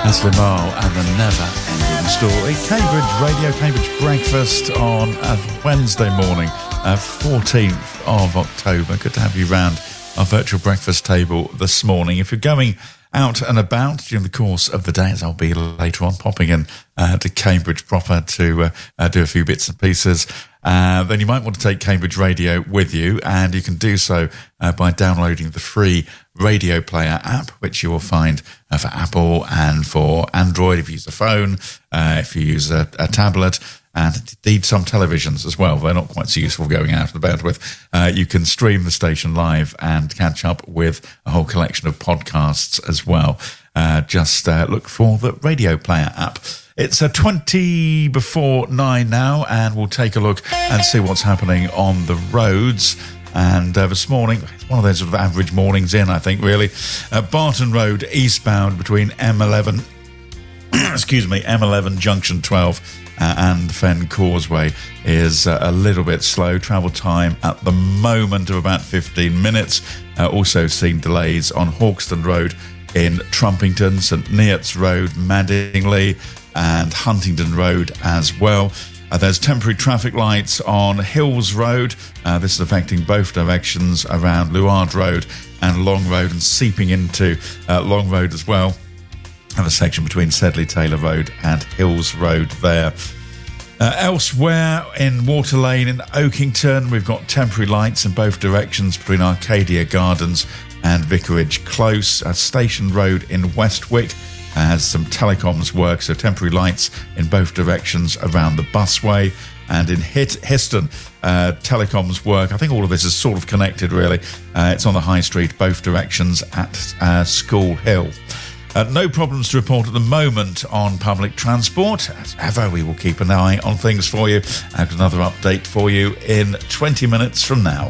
Leslie Marl and the Never-Ending Story. Cambridge Radio, Cambridge Breakfast on a Wednesday morning, 14th of October. Good to have you round our virtual breakfast table this morning. If you're going out and about during the course of the day, as I'll be later on, popping in to Cambridge proper to do a few bits and pieces, then you might want to take Cambridge Radio with you, and you can do so by downloading the free Radio Player app, which you will find for Apple and for Android if you use a phone, if you use a tablet, and indeed some televisions as well. They're not quite so useful going out and about with. You can stream the station live and catch up with a whole collection of podcasts as well. Just look for the Radio Player app. It's 20 before 9 now, and we'll take a look and see what's happening on the roads. And this morning, it's one of those sort of average mornings in, I think, really. Barton Road eastbound between M11, M11 Junction 12 and Fen Causeway is a little bit slow. Travel time at the moment of about 15 minutes. Also seen delays on Hawkston Road in Trumpington, St Neots Road, Madingley, and Huntingdon Road as well. There's temporary traffic lights on Hills Road. This is affecting both directions around Luard Road and Long Road, and seeping into Long Road as well. And a section between Sedley Taylor Road and Hills Road there. Elsewhere in Water Lane in Oakington, we've got temporary lights in both directions between Arcadia Gardens and Vicarage Close. Station Road in Westwick has some telecoms work, so temporary lights in both directions around the busway. And in Histon, telecoms work. I think all of this is sort of connected, really. It's on the High Street, both directions at School Hill. No problems to report at the moment on public transport. As ever, we will keep an eye on things for you. I've got another update for you in 20 minutes from now.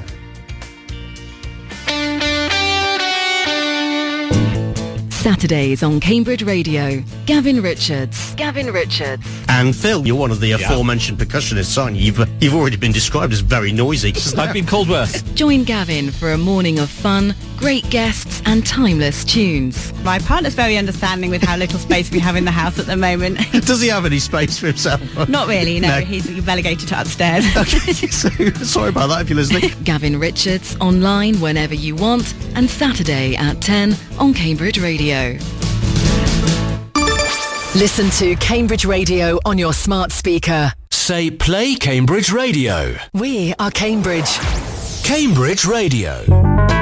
Saturdays on Cambridge Radio. Gavin Richards. And Phil, you're one of the aforementioned percussionists, aren't you? You've already been described as very noisy. I've been called worse. Join Gavin for a morning of fun, great guests and timeless tunes. My partner's very understanding with how little space we have in the house at the moment. Does he have any space for himself? Not really, no. He's relegated to upstairs. Okay, so sorry about that if you're listening. Gavin Richards, online whenever you want, and Saturday at 10 on Cambridge Radio. Listen to Cambridge Radio on your smart speaker. Say play Cambridge Radio. We are Cambridge. Cambridge Radio.